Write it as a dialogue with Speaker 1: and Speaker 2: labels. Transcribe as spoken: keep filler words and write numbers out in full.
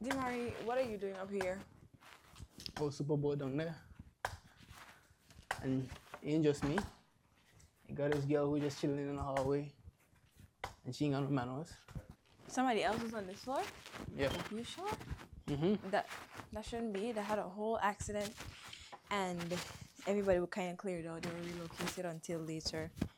Speaker 1: Demari, what are you doing up here?
Speaker 2: Oh, Super Bowl down there. And it ain't just me. You got this girl who just chilling in the hallway. And she ain't got no manners.
Speaker 1: Somebody else is on this floor?
Speaker 2: Yeah.
Speaker 1: You sure?
Speaker 2: Mm-hmm.
Speaker 1: That that shouldn't be. They had a whole accident and everybody were kind of cleared out. They were relocated until later.